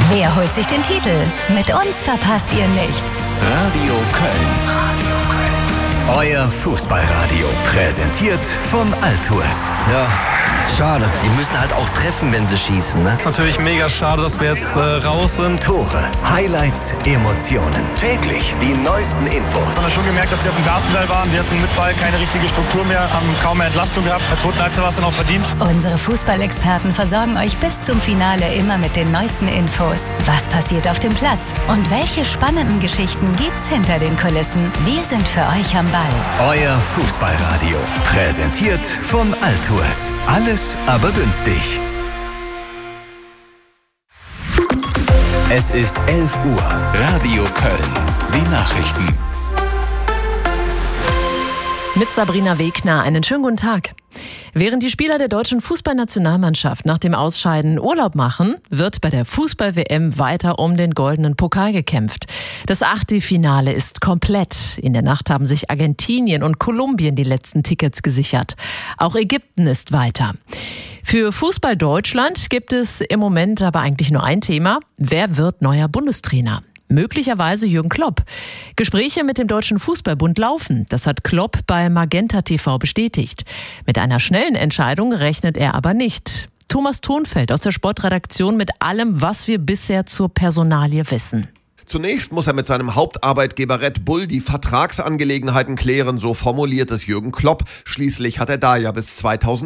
Wer holt sich den Titel? Mit uns verpasst ihr nichts. Radio Köln. Euer Fußballradio. Präsentiert von Altours. Ja, schade. Die müssen halt auch treffen, wenn sie schießen, ne? Es ist natürlich mega schade, dass wir jetzt raus sind. Tore, Highlights, Emotionen. Täglich die neuesten Infos. Man hat schon gemerkt, dass die auf dem Gaspedal waren. Die hatten mit Ball keine richtige Struktur mehr, haben kaum mehr Entlastung gehabt. Als roten Achse war es dann auch verdient. Unsere Fußballexperten versorgen euch bis zum Finale immer mit den neuesten Infos. Was passiert auf dem Platz? Und welche spannenden Geschichten gibt's hinter den Kulissen? Wir sind für euch am Ball. Euer Fußballradio. Präsentiert von Altours. Alles aber günstig. Es ist 11 Uhr. Radio Köln. Die Nachrichten. Mit Sabrina Wegner. Einen schönen guten Tag. Während die Spieler der deutschen Fußballnationalmannschaft nach dem Ausscheiden Urlaub machen, wird bei der Fußball-WM weiter um den goldenen Pokal gekämpft. Das Achtelfinale ist komplett. In der Nacht haben sich Argentinien und Kolumbien die letzten Tickets gesichert. Auch Ägypten ist weiter. Für Fußball Deutschland gibt es im Moment aber eigentlich nur ein Thema. Wer wird neuer Bundestrainer? Möglicherweise Jürgen Klopp. Gespräche mit dem Deutschen Fußballbund laufen. Das hat Klopp bei Magenta TV bestätigt. Mit einer schnellen Entscheidung rechnet er aber nicht. Thomas Thonfeld aus der Sportredaktion mit allem, was wir bisher zur Personalie wissen. Zunächst muss er mit seinem Hauptarbeitgeber Red Bull die Vertragsangelegenheiten klären, so formuliert es Jürgen Klopp. Schließlich hat er da ja bis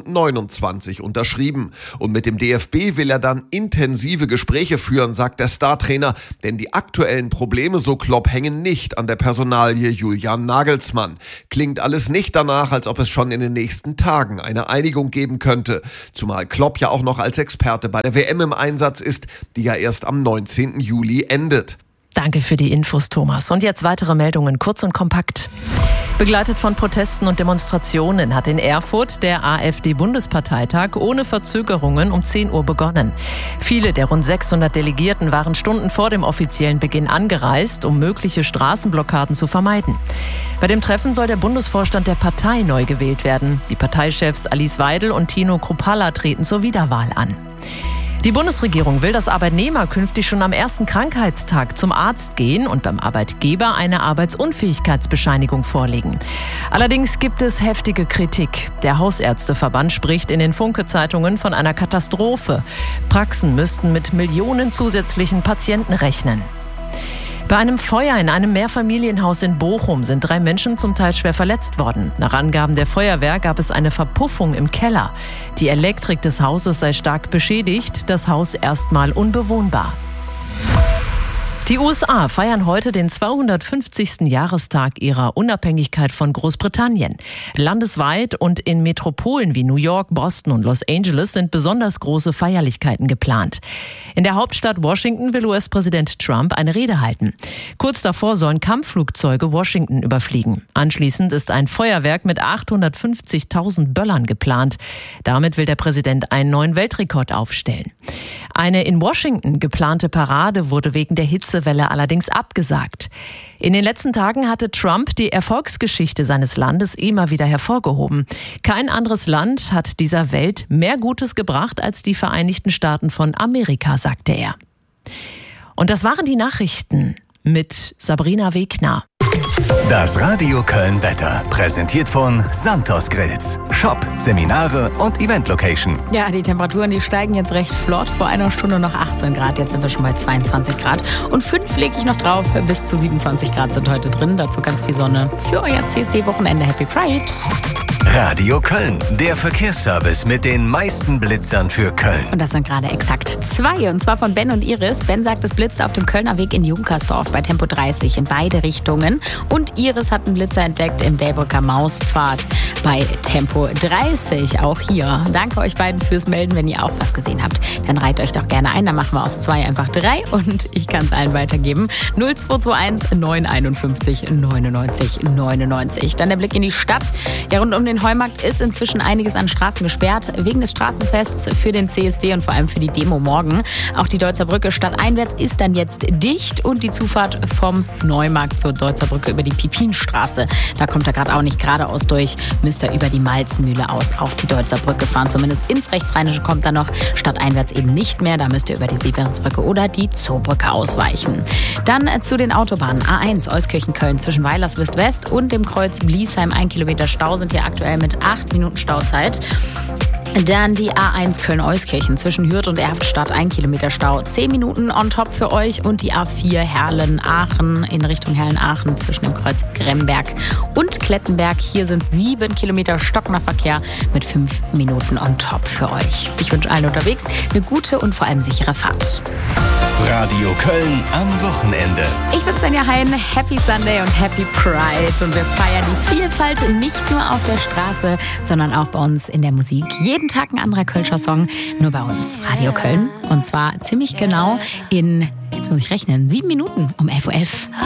2029 unterschrieben. Und mit dem DFB will er dann intensive Gespräche führen, sagt der Startrainer. Denn die aktuellen Probleme, so Klopp, hängen nicht an der Personalie Julian Nagelsmann. Klingt alles nicht danach, als ob es schon in den nächsten Tagen eine Einigung geben könnte. Zumal Klopp ja auch noch als Experte bei der WM im Einsatz ist, die ja erst am 19. Juli endet. Danke für die Infos, Thomas. Und jetzt weitere Meldungen, kurz und kompakt. Begleitet von Protesten und Demonstrationen hat in Erfurt der AfD-Bundesparteitag ohne Verzögerungen um 10 Uhr begonnen. Viele der rund 600 Delegierten waren Stunden vor dem offiziellen Beginn angereist, um mögliche Straßenblockaden zu vermeiden. Bei dem Treffen soll der Bundesvorstand der Partei neu gewählt werden. Die Parteichefs Alice Weidel und Tino Kruppalla treten zur Wiederwahl an. Die Bundesregierung will, dass Arbeitnehmer künftig schon am ersten Krankheitstag zum Arzt gehen und beim Arbeitgeber eine Arbeitsunfähigkeitsbescheinigung vorlegen. Allerdings gibt es heftige Kritik. Der Hausärzteverband spricht in den Funke-Zeitungen von einer Katastrophe. Praxen müssten mit Millionen zusätzlichen Patienten rechnen. Bei einem Feuer in einem Mehrfamilienhaus in Bochum sind 3 Menschen zum Teil schwer verletzt worden. Nach Angaben der Feuerwehr gab es eine Verpuffung im Keller. Die Elektrik des Hauses sei stark beschädigt, das Haus erstmal unbewohnbar. Die USA feiern heute den 250. Jahrestag ihrer Unabhängigkeit von Großbritannien. Landesweit und in Metropolen wie New York, Boston und Los Angeles sind besonders große Feierlichkeiten geplant. In der Hauptstadt Washington will US-Präsident Trump eine Rede halten. Kurz davor sollen Kampfflugzeuge Washington überfliegen. Anschließend ist ein Feuerwerk mit 850.000 Böllern geplant. Damit will der Präsident einen neuen Weltrekord aufstellen. Eine in Washington geplante Parade wurde wegen der Hitzewelle allerdings abgesagt. In den letzten Tagen hatte Trump die Erfolgsgeschichte seines Landes immer wieder hervorgehoben. Kein anderes Land hat dieser Welt mehr Gutes gebracht als die Vereinigten Staaten von Amerika, sagte er. Und das waren die Nachrichten mit Sabrina Wegner. Das Radio Köln Wetter, präsentiert von Santos Grills. Shop, Seminare und Event-Location. Ja, die Temperaturen, die steigen jetzt recht flott. Vor einer Stunde noch 18 Grad, jetzt sind wir schon bei 22 Grad. Und 5 lege ich noch drauf, bis zu 27 Grad sind heute drin. Dazu ganz viel Sonne für euer CSD-Wochenende. Happy Pride! Radio Köln, der Verkehrsservice mit den meisten Blitzern für Köln. Und das sind gerade exakt 2, und zwar von Ben und Iris. Ben sagt, es blitzt auf dem Kölner Weg in Junkersdorf bei Tempo 30 in beide Richtungen. Und Iris hat einen Blitzer entdeckt im Delbrücker Mauspfad bei Tempo 30, auch hier. Danke euch beiden fürs Melden, wenn ihr auch was gesehen habt. Dann reiht euch doch gerne ein, dann machen wir aus 2 einfach 3 und ich kann es allen weitergeben. 0221 951 99 99. Dann der Blick in die Stadt. Ja, rund um den in Heumarkt ist inzwischen einiges an Straßen gesperrt, wegen des Straßenfests für den CSD und vor allem für die Demo morgen. Auch die Deutzer Brücke stadteinwärts ist dann jetzt dicht und die Zufahrt vom Neumarkt zur Deutzer Brücke über die Pipinstraße. Da kommt er gerade auch nicht geradeaus durch, müsst ihr über die Malzmühle aus auf die Deutzer Brücke fahren. Zumindest ins Rechtsrheinische kommt er noch, stadteinwärts eben nicht mehr. Da müsst ihr über die Severinsbrücke oder die Zoobrücke ausweichen. Dann zu den Autobahnen. A1 Euskirchen-Köln zwischen Weilerswist-West und dem Kreuz Bliesheim. 1 Kilometer Stau, sind hier aktuell mit 8 Minuten Stauzeit. Dann die A1 Köln-Euskirchen zwischen Hürth und Erftstadt, 1 Kilometer Stau, 10 Minuten on top für euch. Und die A4 Herlen-Aachen in Richtung Herlen-Aachen zwischen dem Kreuz Gremberg und Klettenberg. Hier sind 7 Kilometer stockender Verkehr mit 5 Minuten on top für euch. Ich wünsche allen unterwegs eine gute und vor allem sichere Fahrt. Radio Köln am Wochenende. Ich bin Svenja Hein, Happy Sunday und Happy Pride. Und wir feiern die Vielfalt nicht nur auf der Straße, sondern auch bei uns in der Musik. Jeden Tag ein anderer Kölscher Song, nur bei uns. Radio Köln. Und zwar ziemlich genau in, jetzt muss ich rechnen, 7 Minuten um 11:11 Uhr.